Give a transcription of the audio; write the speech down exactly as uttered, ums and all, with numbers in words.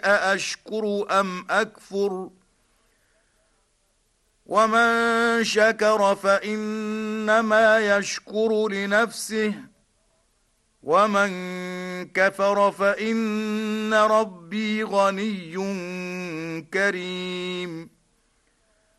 أأشكر أم أكفر ومن شكر فإنما يشكر لنفسه ومن كفر فإن ربي غني كريم.